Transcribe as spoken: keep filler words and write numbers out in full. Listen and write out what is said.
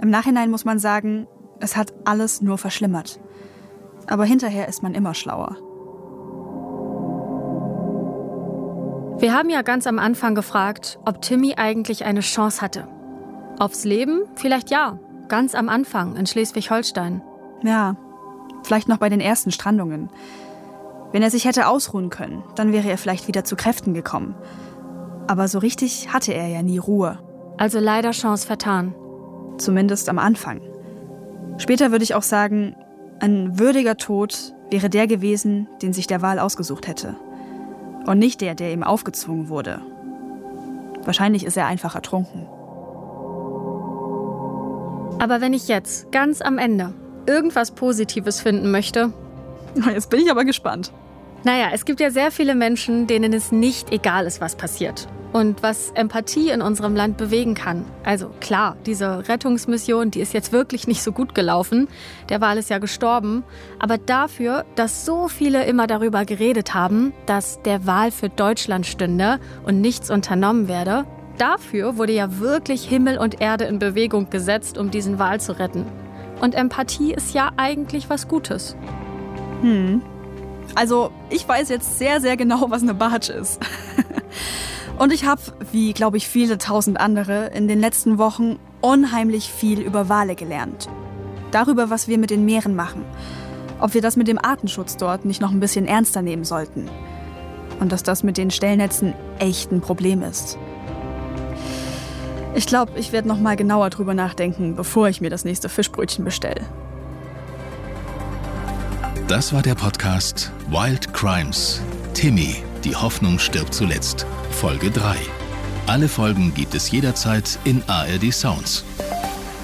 Im Nachhinein muss man sagen, es hat alles nur verschlimmert. Aber hinterher ist man immer schlauer. Wir haben ja ganz am Anfang gefragt, ob Timmy eigentlich eine Chance hatte. Aufs Leben? Vielleicht ja. Ganz am Anfang in Schleswig-Holstein. Ja, vielleicht noch bei den ersten Strandungen. Wenn er sich hätte ausruhen können, dann wäre er vielleicht wieder zu Kräften gekommen. Aber so richtig hatte er ja nie Ruhe. Also leider Chance vertan. Zumindest am Anfang. Später würde ich auch sagen, ein würdiger Tod wäre der gewesen, den sich der Wal ausgesucht hätte. Und nicht der, der ihm aufgezwungen wurde. Wahrscheinlich ist er einfach ertrunken. Aber wenn ich jetzt, ganz am Ende, irgendwas Positives finden möchte... Jetzt bin ich aber gespannt. Naja, es gibt ja sehr viele Menschen, denen es nicht egal ist, was passiert. Und was Empathie in unserem Land bewegen kann. Also klar, diese Rettungsmission, die ist jetzt wirklich nicht so gut gelaufen. Der Wal ist ja gestorben. Aber dafür, dass so viele immer darüber geredet haben, dass der Wal für Deutschland stünde und nichts unternommen werde, dafür wurde ja wirklich Himmel und Erde in Bewegung gesetzt, um diesen Wal zu retten. Und Empathie ist ja eigentlich was Gutes. Hm. Also, ich weiß jetzt sehr, sehr genau, was eine Barge ist. Und ich habe, wie glaube ich viele tausend andere, in den letzten Wochen unheimlich viel über Wale gelernt. Darüber, was wir mit den Meeren machen. Ob wir das mit dem Artenschutz dort nicht noch ein bisschen ernster nehmen sollten. Und dass das mit den Stellnetzen echt ein Problem ist. Ich glaube, ich werde noch mal genauer drüber nachdenken, bevor ich mir das nächste Fischbrötchen bestelle. Das war der Podcast Wild Crimes. Timmy, die Hoffnung stirbt zuletzt. Folge drei. Alle Folgen gibt es jederzeit in A R D Sounds.